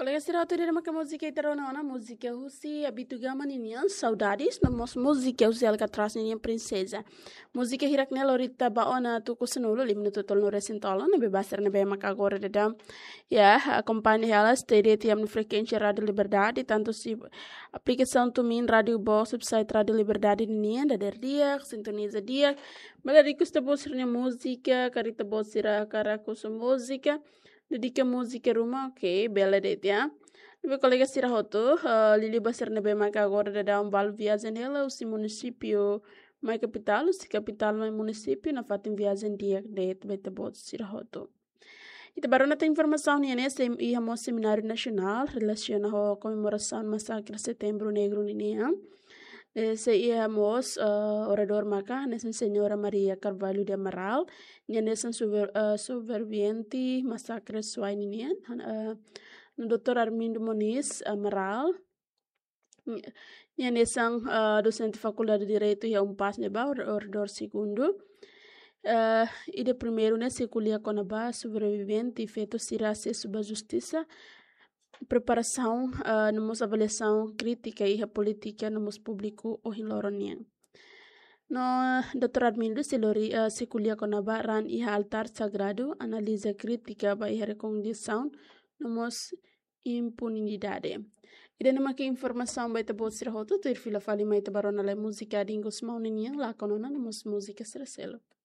Colega Sirato de uma música e tarona música Rusi habituga meninian saudades namos música Rusi Alcatraz ninha princesa música hirak nela orita baona tu kusenulo 5 minuto tol no resintolo na bebasar na bema agora de dam ya acompanha ela stereo tiam no frequência Rádio Liberdade tanto se aplicação tumin Rádio Box website Rádio Liberdade ninha da dia sintoniza dia malari custa bosirnya música carita bosira cara kusu música dedica música rumah, ok, bela det, ya. Meu colega Sirahoto, Lili Basir Nebe Maca agora de dar viagem ela, o município mais capital, o capital mais município, na fatem viagem dia de beta bot Sirahoto. E baru nata informação ni né, se ia seminário nacional relacionado à comemoração do massacre de Setembro Negro ni se íamos orador maca nessa senhora Maria Carvalho de Amaral nessa superviviente massacre suainian no Dr. Armindo Moniz Amaral nessa docente faculdade de direito e pas neba orador segundo e de primeiro nessa kuliah conaba sobrevivente feito será acesso à justiça preparação numa avaliação crítica e política numa público ou em loronian. No Dr. Armindo se kuliah konaba ran iha altar sagrado analisa crítica ba iha recondição numa impunidade. Ida nama ke informação ba ita bot sirahoto ter fila fali mai tabarona la música dingos mauninian la konona numa música seraselo.